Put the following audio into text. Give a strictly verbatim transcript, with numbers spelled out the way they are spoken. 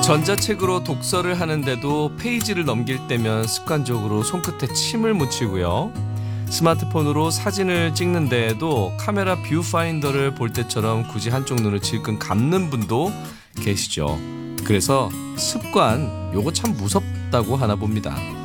전자책으로 독서를 하는데도 페이지를 넘길 때면 습관적으로 손끝에 침을 묻히고요. 스마트폰으로 사진을 찍는 데에도 카메라 뷰파인더를 볼 때처럼 굳이 한쪽 눈을 질끈 감는 분도 계시죠. 그래서 습관 요거 참 무섭다고 하나 봅니다.